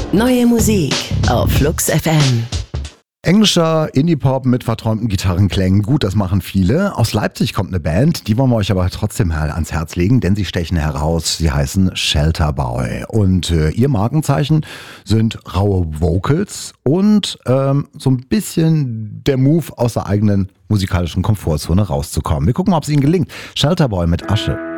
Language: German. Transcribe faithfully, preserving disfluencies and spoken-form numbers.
Neue Musik auf Flux F M. Englischer Indie-Pop mit verträumten Gitarrenklängen. Gut, das machen viele. Aus Leipzig kommt eine Band, die wollen wir euch aber trotzdem mal ans Herz legen, denn sie stechen heraus. Sie heißen Shelterboy. Und äh, ihr Markenzeichen sind raue Vocals und ähm, so ein bisschen der Move aus der eigenen musikalischen Komfortzone rauszukommen. Wir gucken mal, ob es ihnen gelingt. Shelterboy mit Asche.